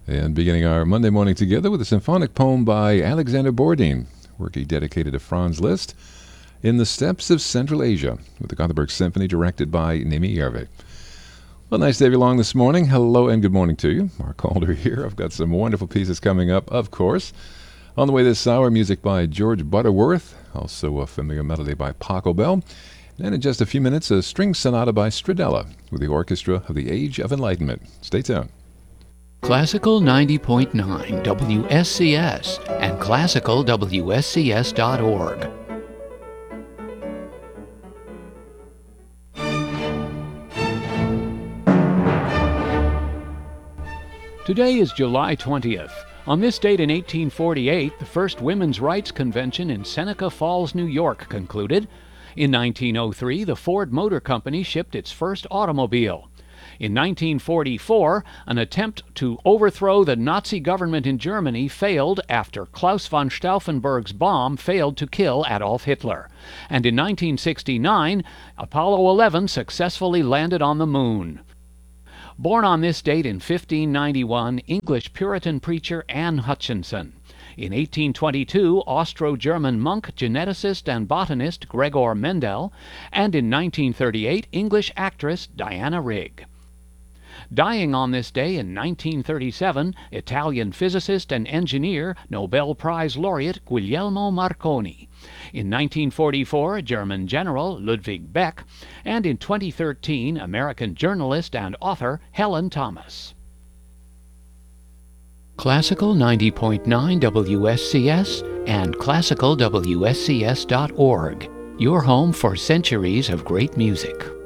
And beginning our Monday morning together with a symphonic poem by Alexander Borodin, work he dedicated to Franz Liszt, In the Steppes of Central Asia, with the Gothenburg Symphony directed by Nimi Järvi. Well, nice to have you along this morning. Hello and good morning to you. Mark Calder here. I've got some wonderful pieces coming up, of course. On the way this hour, music by George Butterworth, also a familiar melody by Paco Bell. And in just a few minutes, a string sonata by Stradella with the Orchestra of the Age of Enlightenment. Stay tuned. Classical 90.9 WSCS and classicalwscs.org. Today is July 20th. On this date in 1848, the first Women's Rights Convention in Seneca Falls, New York concluded. In 1903, the Ford Motor Company shipped its first automobile. In 1944, an attempt to overthrow the Nazi government in Germany failed after Klaus von Stauffenberg's bomb failed to kill Adolf Hitler. And in 1969, Apollo 11 successfully landed on the moon. Born on this date in 1591, English Puritan preacher Anne Hutchinson. In 1822, Austro-German monk, geneticist, and botanist Gregor Mendel. And in 1938, English actress Diana Rigg. Dying on this day in 1937, Italian physicist and engineer, Nobel Prize laureate Guglielmo Marconi. In 1944, German general Ludwig Beck. And in 2013, American journalist and author Helen Thomas. Classical 90.9 WSCS and classicalwscs.org. Your home for centuries of great music.